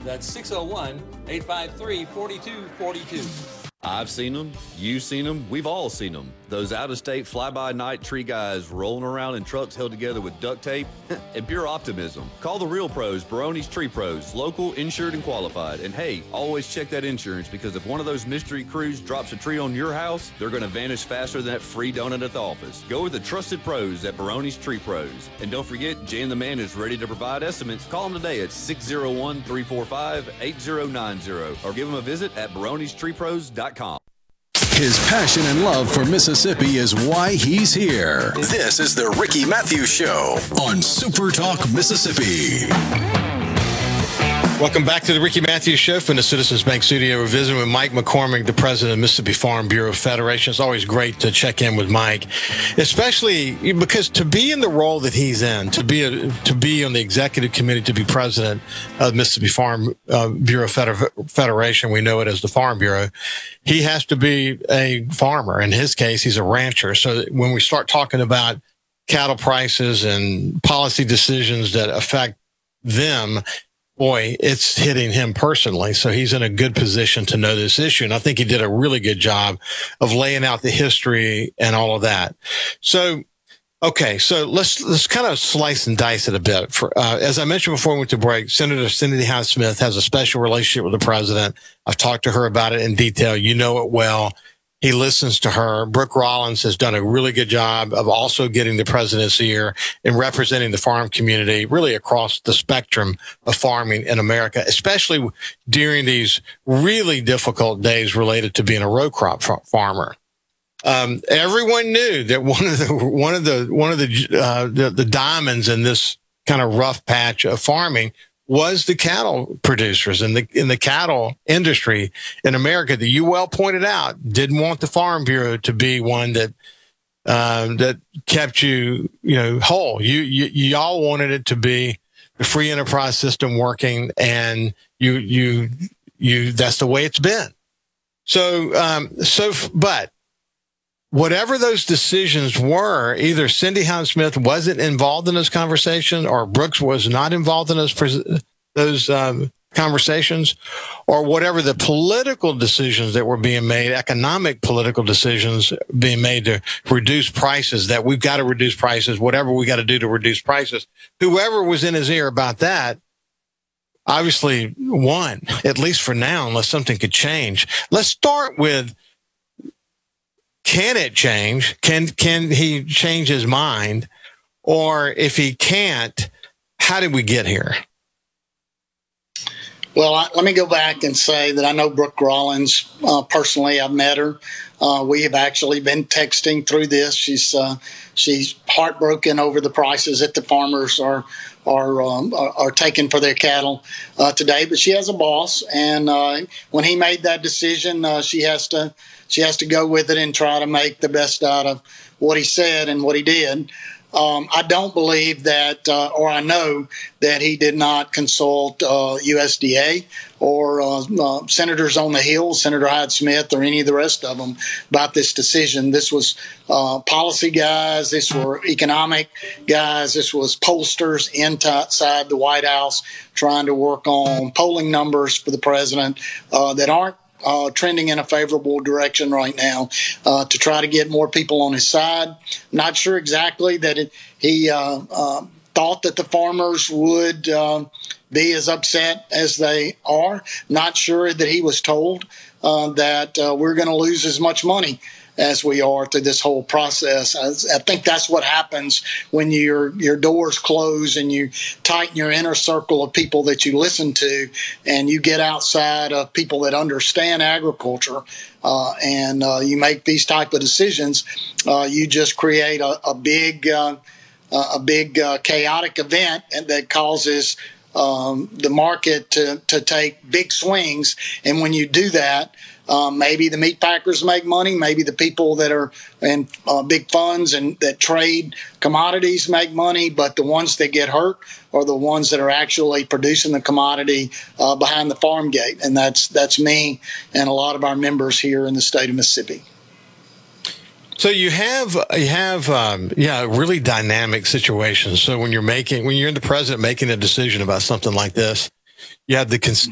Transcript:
That's 601-853-4242. I've seen them, you've seen them, we've all seen them. Those out-of-state fly-by-night tree guys rolling around in trucks held together with duct tape and pure optimism. Call the real pros, Barone's Tree Pros, local, insured, and qualified. And hey, always check that insurance, because if one of those mystery crews drops a tree on your house, they're going to vanish faster than that free donut at the office. Go with the trusted pros at Barone's Tree Pros. And don't forget, Jay and the man is ready to provide estimates. Call them today at 601-345-8090 or give them a visit at baronestreepros.com. His passion and love for Mississippi is why he's here. This is the Ricky Matthews Show on Super Talk Mississippi. Welcome back to the Ricky Matthews Show from the Citizens Bank Studio. We're visiting with Mike McCormick, the president of Mississippi Farm Bureau Federation. It's always great to check in with Mike, especially because to be in the role that he's in, to be on the executive committee, to be president of Mississippi Farm Bureau Federation, we know it as the Farm Bureau, he has to be a farmer. In his case, he's a rancher. So when we start talking about cattle prices and policy decisions that affect them, boy, it's hitting him personally. So he's in a good position to know this issue. And I think he did a really good job of laying out the history and all of that. So, okay. So let's kind of slice and dice it a bit. As I mentioned before we went to break, Senator Cindy Hyde-Smith has a special relationship with the president. I've talked to her about it in detail. You know it well. He listens to her. Brooke Rollins has done a really good job of also getting the president's ear and representing the farm community really across the spectrum of farming in America, especially during these really difficult days related to being a row crop farmer. Everyone knew that one of the diamonds in this kind of rough patch of farming was the cattle producers and in the cattle industry in America that you well pointed out didn't want the Farm Bureau to be one that kept you whole. Y'all wanted it to be the free enterprise system working, and you that's the way it's been. But whatever those decisions were, either Cindy Hyde-Smith wasn't involved in those conversations, or Brooks was not involved in those conversations, or whatever the political decisions that were being made, economic political decisions being made to reduce prices, that we've got to reduce prices, whatever we got to do to reduce prices. Whoever was in his ear about that obviously won, at least for now, unless something could change. Let's start with, can it change? Can he change his mind? Or if he can't, how did we get here? Well, let me go back and say that I know Brooke Rollins personally. I've met her. We have actually been texting through this. She's heartbroken over the prices that the farmers are taking for their cattle today. But she has a boss, and when he made that decision, she has to go with it and try to make the best out of what he said and what he did. I don't believe that, or I know that he did not consult USDA or senators on the Hill, Senator Hyde-Smith, or any of the rest of them about this decision. This was policy guys. This were economic guys. This was pollsters inside the White House trying to work on polling numbers for the president that aren't trending in a favorable direction right now to try to get more people on his side. Not sure exactly that he thought that the farmers would be as upset as they are. Not sure that he was told that we're going to lose as much money as we are through this whole process. I think that's what happens when your doors close and you tighten your inner circle of people that you listen to, and you get outside of people that understand agriculture, and you make these type of decisions. You just create a big chaotic event, and that causes the market to take big swings. And when you do that, maybe the meat packers make money. Maybe the people that are in big funds and that trade commodities make money. But the ones that get hurt are the ones that are actually producing the commodity behind the farm gate. And that's me and a lot of our members here in the state of Mississippi. So you have really dynamic situations. So when you're the president making a decision about something like this, you have the